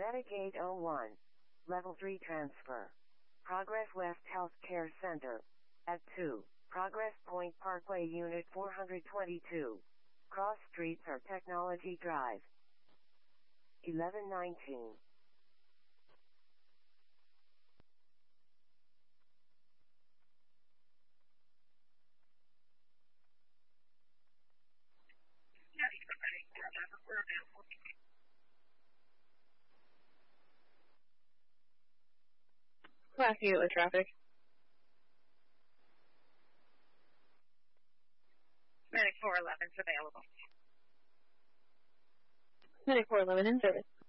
Medicaid 01. Level 3 transfer. Progress West Healthcare Center. At 2. Progress Point Parkway Unit 422. Cross Streets or Technology Drive. 1119. Class unit with traffic. Medic 411 is available. Medic 411 in service.